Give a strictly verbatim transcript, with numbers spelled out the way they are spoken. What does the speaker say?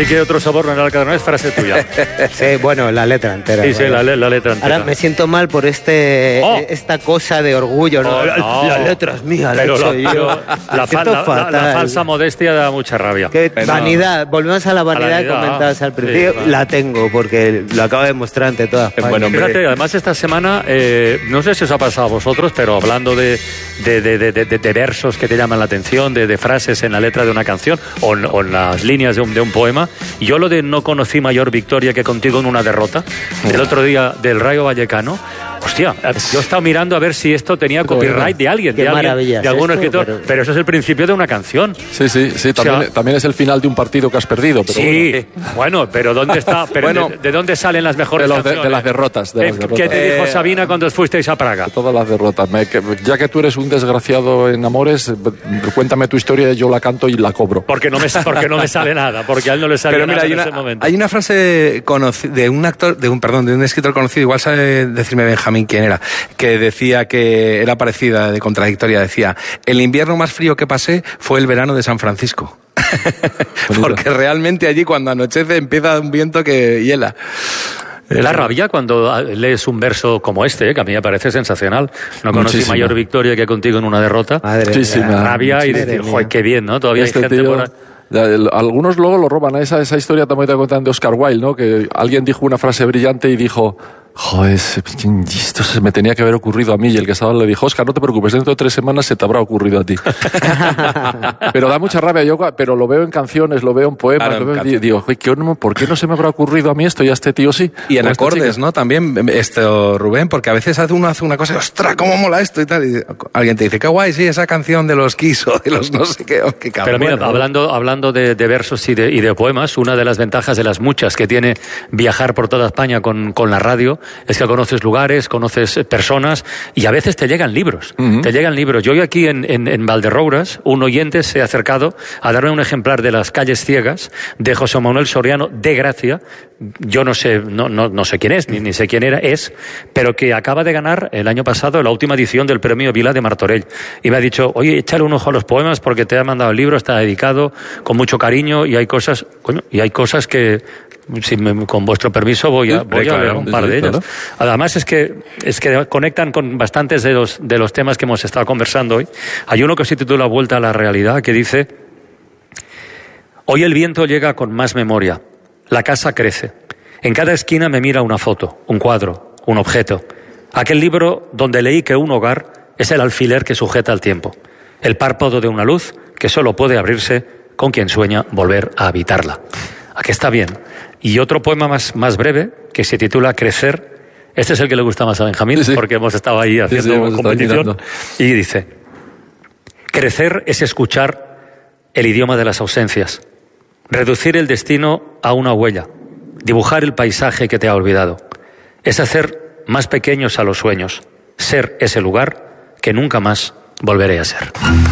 Así que otro soborno en el Alcázar es frase tuya. Sí, bueno, la letra entera. Sí, sí, la, la letra entera. Ahora me siento mal por este oh. esta cosa de orgullo, ¿no? Oh, la, no. la letra es mía, la he Pero hecho la, yo. la, fa, la, la, la falsa modestia da mucha rabia. Que vanidad, volvemos a la vanidad, a la vanidad que comentabas al principio. Sí, claro. La tengo, porque lo acabo de demostrar ante todas. Bueno, fíjate, además esta semana, eh, no sé si os ha pasado a vosotros, pero hablando de, de, de, de, de, de versos que te llaman la atención, de, de frases en la letra de una canción o en, o en las líneas de un, de un poema, yo lo de no conocí mayor victoria que contigo en una derrota, el otro día del Rayo Vallecano, hostia, yo he estado mirando a ver si esto tenía copyright de alguien, Qué de, alguien, de algún esto, escritor, pero... pero eso es el principio de una canción. Sí, sí, sí, también, o sea, también es el final de un partido que has perdido. Pero sí, bueno. bueno, pero ¿dónde está? Pero bueno, de, ¿de dónde salen las mejores de, los, canciones? De, de las derrotas. De ¿Qué, las derrotas. ¿Qué te dijo eh, Sabina cuando fuisteis a Praga? De todas las derrotas. Me, que, ya que tú eres un desgraciado en amores, cuéntame tu historia, yo la canto y la cobro. Porque no me, porque no me sale nada, porque a él no le sale pero nada mira, hay en una, ese momento. Hay una frase de un actor, de un perdón, de un escritor conocido, igual sabe decirme Benjamín quién era, que decía que era parecida, de contradictoria, decía: el invierno más frío que pasé fue el verano de San Francisco. Porque realmente allí cuando anochece empieza un viento que hiela. La rabia cuando lees un verso como este, que a mí me parece sensacional. No conocí Muchísima. mayor victoria que contigo en una derrota. Madre Muchísima. mía. Rabia y decir, joder, qué bien, ¿no? Todavía Este hay gente tío, por ahí. ya, el, algunos luego lo roban. Esa, esa historia también te cuentan de Oscar Wilde, ¿no? Que alguien dijo una frase brillante y dijo: joder, esto se me tenía que haber ocurrido a mí. Y el que estaba le dijo: Oscar, no te preocupes, dentro de tres semanas se te habrá ocurrido a ti. Pero da mucha rabia. Yo, pero lo veo en canciones, lo veo en poemas. Claro, lo veo, en digo, ¿por qué no se me habrá ocurrido a mí esto y a este tío sí? Y en acordes, chica. ¿no? También, esto, Rubén, porque a veces hace uno hace una cosa y, ¡ostras, cómo mola esto! Y tal. Y alguien te dice, qué guay, sí, esa canción de los Kiss o de los no sé qué. Oh, qué cabrón. Pero mira, Bueno, hablando, hablando de, de versos y de, y de poemas, una de las ventajas de las muchas que tiene viajar por toda España con, con la radio es que conoces lugares, conoces personas y a veces te llegan libros. Uh-huh. Te llegan libros. Yo hoy aquí en, en, en Valderrouras, un oyente se ha acercado a darme un ejemplar de Las calles ciegas de José Manuel Soriano de Gracia. Yo no sé, no, no, no sé quién es, ni, ni sé quién era, es, pero que acaba de ganar el año pasado la última edición del premio Vila de Martorell. Y me ha dicho, oye, échale un ojo a los poemas porque te ha mandado el libro, está dedicado con mucho cariño y hay cosas, coño, y hay cosas que, si me, con vuestro permiso voy a, voy a leer un par de ellas. Además es que es que conectan con bastantes de los de los temas que hemos estado conversando hoy. Hay uno que se titula Vuelta a la realidad, que dice: hoy el viento llega con más memoria, la casa crece, en cada esquina me mira una foto, un cuadro, un objeto, aquel libro donde leí que un hogar es el alfiler que sujeta el tiempo, el párpado de una luz que solo puede abrirse con quien sueña volver a habitarla. Aquí está bien. Y otro poema más, más breve, que se titula Crecer. Este es el que le gusta más a Benjamín, sí, sí. porque hemos estado ahí haciendo sí, sí, competición. Y dice: crecer es escuchar el idioma de las ausencias, reducir el destino a una huella, dibujar el paisaje que te ha olvidado. Es hacer más pequeños a los sueños, ser ese lugar que nunca más volveré a ser.